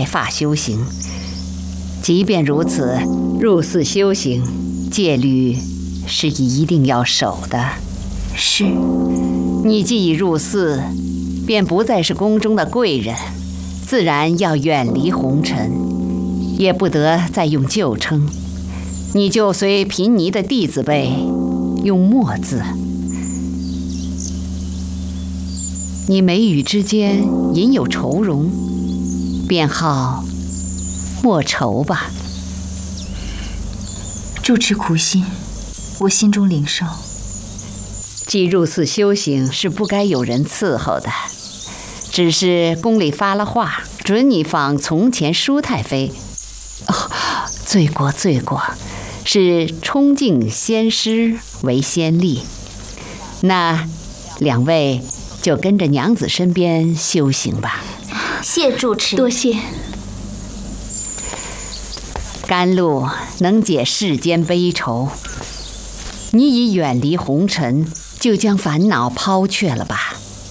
白发修行。即便如此，入寺修行，戒律是一定要守的。 是。 你既已入寺，便不再是宫中的贵人，自然要远离红尘，也不得再用旧称。你就随贫尼的弟子辈，用墨字。你眉宇之间隐有愁容，便号莫愁吧。 住持苦心，我心中领受。 既入寺修行，是不该有人伺候的。只是宫里发了话，准你仿从前舒太妃。罪过罪过，是崇敬先师为先例。那两位就跟着娘子身边修行吧。 谢住持， 多谢。 甘露能解世间悲愁，你已远离红尘，就将烦恼抛却了吧。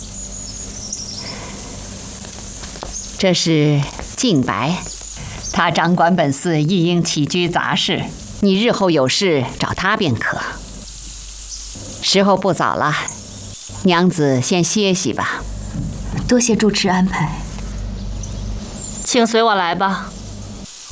这是净白，他掌管本寺一应起居杂事，你日后有事找他便可。时候不早了，娘子先歇息吧。 多谢住持安排。 请随我来吧。